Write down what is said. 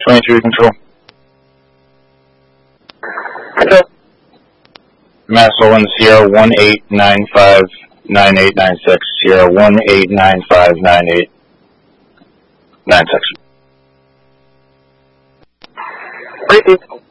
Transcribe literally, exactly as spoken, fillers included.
twenty-three control. Control. Maxwell one Sierra one eight nine five nine eight nine six. Sierra one eight nine five nine eight nine six. Repeat.